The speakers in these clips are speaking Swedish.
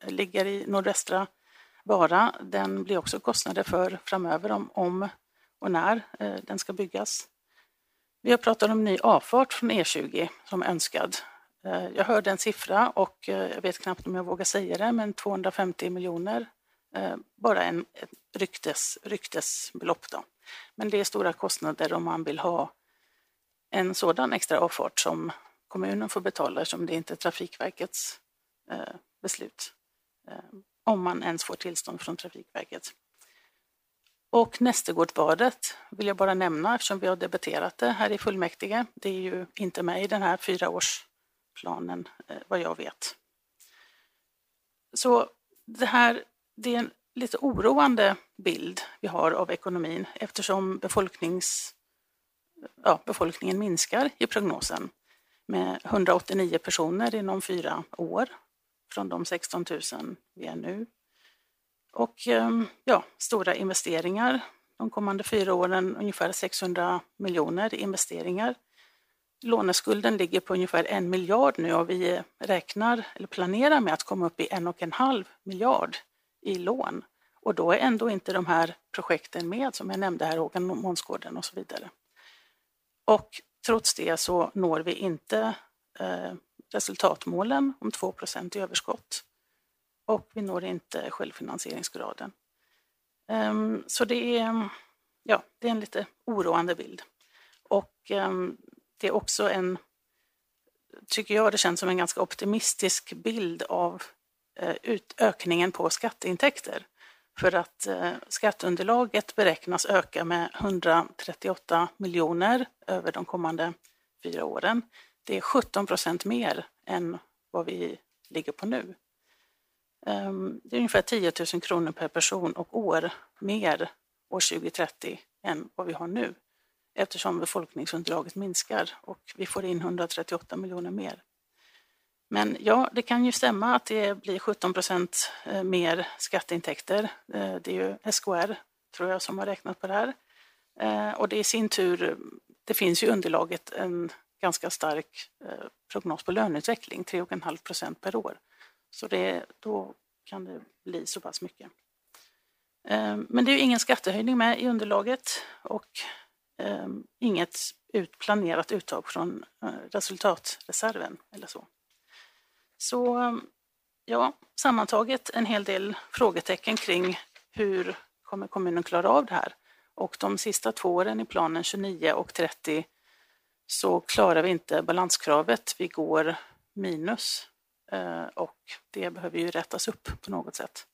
ligger i nordvästra Vara, den blir också kostnader för framöver om och när den ska byggas. Vi har pratat om ny avfart från E20 som önskad. Jag hörde en siffra och jag vet knappt om jag vågar säga det, men 250 miljoner. Bara ett ryktesbelopp då. Men det är stora kostnader om man vill ha en sådan extra avfart som kommunen får betala, som det inte är Trafikverkets beslut. Om man ens får tillstånd från Trafikverket. Och Nästergårdsbadet vill jag bara nämna eftersom vi har debatterat det här i fullmäktige. Det är ju inte med i den här 4-årsplanen vad jag vet. Så det är en lite oroande bild vi har av ekonomin eftersom befolkningen minskar i prognosen med 189 personer inom 4 år från de 16 000 vi är nu. Och stora investeringar de kommande 4 åren, ungefär 600 miljoner i investeringar. Låneskulden ligger på ungefär 1 miljard nu och vi planerar med att komma upp i 1,5 miljard i lån. Och då är ändå inte de här projekten med som jag nämnde här, Håkan Månsgården och så vidare. Och trots det så når vi inte resultatmålen om 2% i överskott. Och vi når inte självfinansieringsgraden. Så det är en lite oroande bild. Och det är också tycker jag det känns som en ganska optimistisk bild av ökningen på skatteintäkter. För att skatteunderlaget beräknas öka med 138 miljoner över de kommande 4 åren. Det är 17% mer än vad vi ligger på nu. Det är ungefär 10 000 kronor per person och år mer år 2030 än vad vi har nu. Eftersom befolkningsunderlaget minskar och vi får in 138 miljoner mer. Men ja, det kan ju stämma att det blir 17% mer skatteintäkter. Det är ju SKR, tror jag, som har räknat på det här. Och det i sin tur, det finns ju underlaget en ganska stark prognos på löneutveckling, 3,5% per år. Så då kan det bli så pass mycket. Men det är ju ingen skattehöjning med i underlaget och inget planerat uttag från resultatreserven eller så. Så sammantaget en hel del frågetecken kring hur kommer kommunen klara av det här. Och de sista 2 åren i planen 29 och 30 så klarar vi inte balanskravet. Vi går minus och det behöver ju rättas upp på något sätt.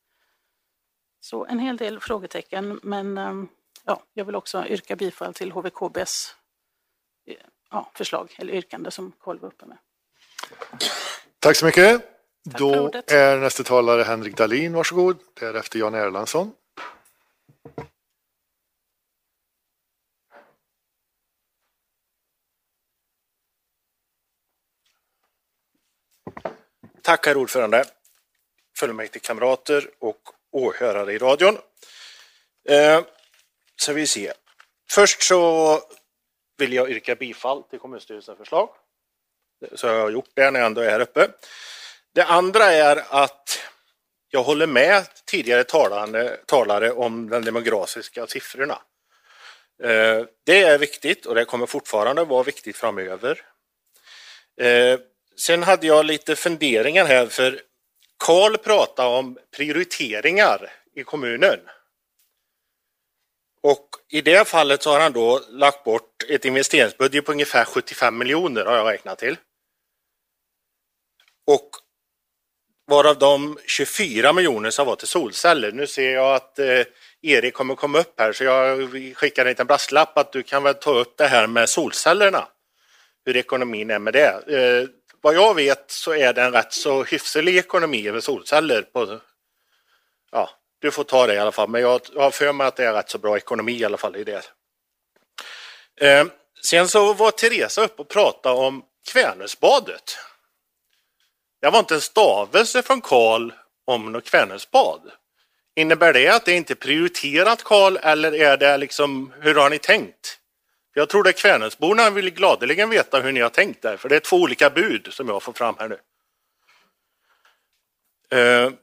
Så en hel del frågetecken, men jag vill också yrka bifall till HVKBs förslag eller yrkande som Carl var uppe med. Tack så mycket. Då är nästa talare Henrik Dahlin, varsågod. Därefter Jan Erlandsson. Tack herr ordförande, fullmäktigekamrater och åhörare i radion. Så vi ser. Först så vill jag yrka bifall till kommunstyrelsens förslag. Så jag har gjort det när jag ändå är här uppe. Det andra är att jag håller med tidigare talare om den demografiska siffrorna. Det är viktigt och det kommer fortfarande vara viktigt framöver. Sen hade jag lite funderingar här, för Carl pratade om prioriteringar i kommunen. Och i det fallet så har han då lagt bort ett investeringsbudget på ungefär 75 miljoner har jag räknat till. Och varav de 24 miljoner som var till solceller. Nu ser jag att Erik kommer komma upp här, så jag skickar en liten brasklapp att du kan väl ta upp det här med solcellerna. Hur ekonomin är med det. Vad jag vet så är det en rätt så hyfselig ekonomi med solceller. Du får ta det i alla fall. Men jag har för mig att det är rätt så bra ekonomi i alla fall i det. Sen så var Teresa uppe och pratade om Kvänäsbadet. Det var inte en stavelse från Carl om något Kvänäsbad. Innebär det att det inte är prioriterat, Carl, eller är det liksom, hur har ni tänkt? Jag tror att Kvänäsborna vill gladeligen veta hur ni har tänkt där, för det är 2 olika bud som jag får fram här nu.